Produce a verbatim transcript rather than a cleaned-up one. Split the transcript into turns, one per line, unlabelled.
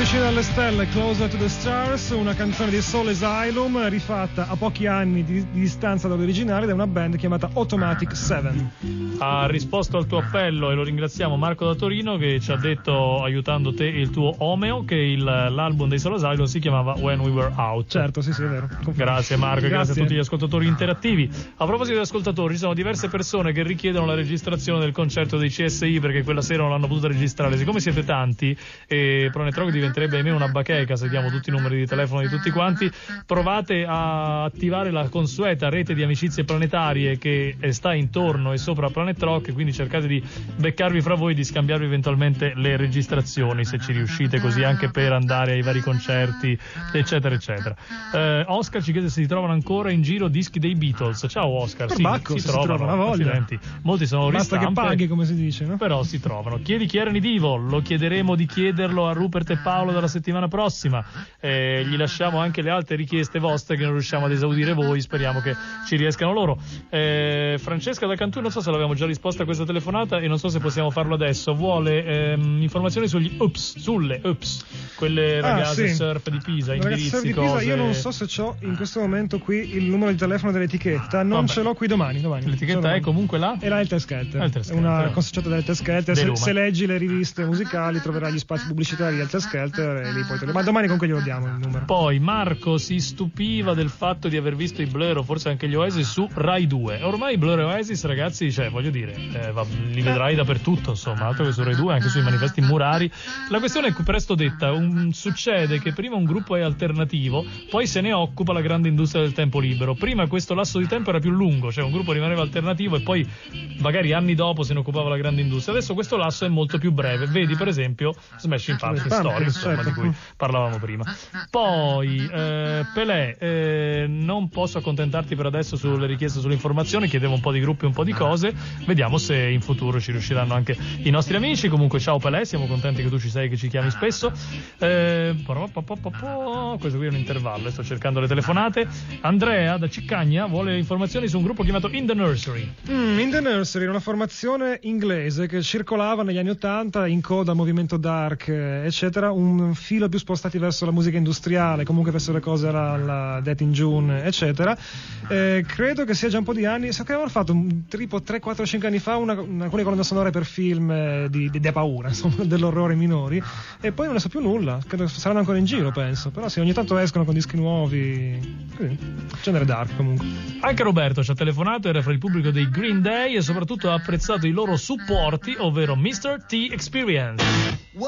Vicino alle stelle, Closer to the Stars, una canzone di Soul Asylum rifatta a pochi anni di, di distanza dall'originale da una band chiamata Automatic Seven.
Ha risposto al tuo appello e lo ringraziamo Marco da Torino, che ci ha detto, aiutando te e il tuo Omeo, che il, l'album dei Soul Asylum si chiamava When We Were Out.
Certo, sì, sì, è vero. Confermo.
Grazie Marco, grazie.
Grazie
grazie a tutti gli ascoltatori interattivi. A proposito di ascoltatori, ci sono diverse persone che richiedono la registrazione del concerto dei C S I perché quella sera non l'hanno potuta registrare. Siccome siete tanti e Planet Rock diventerebbe ahimè una bacheca se diamo tutti i numeri di telefono di tutti quanti, provate a attivare la consueta rete di amicizie planetarie che sta intorno e sopra Planet Rock, quindi cercate di beccarvi fra voi, di scambiarvi eventualmente le registrazioni se ci riuscite, così anche per andare ai vari concerti eccetera eccetera. eh, Oscar ci chiede se si trovano ancora in giro dischi dei Beatles. Ciao Oscar.
Per
sì,
Bacco,
si,
si
trovano,
trovano, a voglia.
accidenti. Molti sono
basta
ristampe,
che paghi, come si dice, no?
però si trovano. Chiedi chi erano i Divo, lo chiederemo di chiederlo a Rupert e Paolo dalla settimana prossima. Eh, gli lasciamo anche le altre richieste vostre che non riusciamo ad esaudire voi, speriamo che ci riescano loro. eh, Francesca da Cantù, non so se l'abbiamo già risposta a questa telefonata e non so se possiamo farlo adesso, vuole ehm, informazioni sugli ups, sulle ups, quelle ragazze
ah, sì.
surf di Pisa,
Ragazzi,
indirizzi,
surf di Pisa,
cose.
io non so se c'ho in questo momento qui il numero di telefono dell'etichetta, non
Vabbè.
ce l'ho qui domani, domani.
L'etichetta è comunque là?
È la Helter Skelter,
Helter
è
Skelter,
una
no.
consociata dell'Helter Skelter. Se,
Deluma.
se leggi le riviste musicali troverai gli spazi pubblicitari di Helter Skelter e lì poi te li... ma domani comunque glielo diamo il numero.
Poi Marco si stupiva del fatto di aver visto i Blur o forse anche gli Oasis su Rai due. Ormai i Blur e Oasis, ragazzi, cioè voglio dire, eh, va, li vedrai dappertutto, insomma, altro che su Rai due, anche sui manifesti murari. La questione è presto detta, un, succede che prima un gruppo è alternativo, poi se ne occupa la grande industria del tempo libero. Prima questo lasso di tempo era più lungo, cioè un gruppo rimaneva alternativo e poi magari anni dopo se ne occupava la grande industria. Adesso questo lasso è molto più breve, vedi per esempio Smashing Pumpkins Story, insomma,
certo.
di cui parlavamo prima. Poi eh, Pelé, eh, non posso accontentarti per adesso sulle richieste, sulle informazioni, chiedevo un po' di gruppi, un po' di cose, vediamo se in futuro ci riusciranno anche i nostri amici. Comunque ciao Pelé, siamo contenti che tu ci sei, che ci chiami spesso. eh, questo qui è un intervallo, sto cercando le telefonate. Andrea da Ciccagna vuole informazioni su un gruppo chiamato In The Nursery.
Mm, In The Nursery, una formazione inglese che circolava negli anni Ottanta in coda al movimento dark eccetera, un filo più spostati verso la musica industriale, comunque verso le cose alla, alla Death in June eccetera. Eh, credo che sia già un po' di anni, so che avevano fatto un tipo tre quattro cinque anni fa una, una, alcune colonne sonore per film eh, di, di, di paura, insomma, dell'orrore minori, e poi non ne so più nulla, credo saranno ancora in giro, penso, però sì, ogni tanto escono con dischi nuovi, così, genere dark comunque.
Anche Roberto ci ha telefonato, era fra il pubblico dei Green Day e soprattutto ha apprezzato i loro supporti, ovvero mister T Experience.